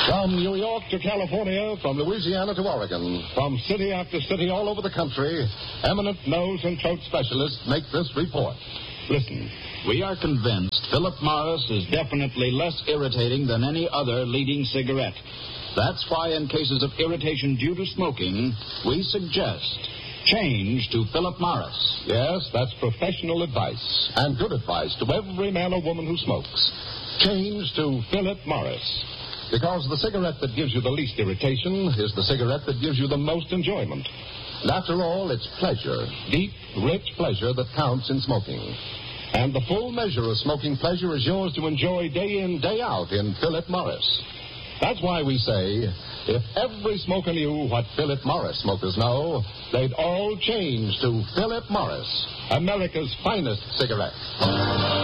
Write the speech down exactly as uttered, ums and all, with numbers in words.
From New York to California, from Louisiana to Oregon, from city after city all over the country, eminent nose and throat specialists make this report. Listen. We are convinced Philip Morris is definitely less irritating than any other leading cigarette. That's why in cases of irritation due to smoking, we suggest change to Philip Morris. Yes, that's professional advice, and good advice to every man or woman who smokes. Change to Philip Morris. Because the cigarette that gives you the least irritation is the cigarette that gives you the most enjoyment. And after all, it's pleasure, deep, rich pleasure that counts in smoking. And the full measure of smoking pleasure is yours to enjoy day in, day out in Philip Morris. That's why we say, if every smoker knew what Philip Morris smokers know, they'd all change to Philip Morris, America's finest cigarette.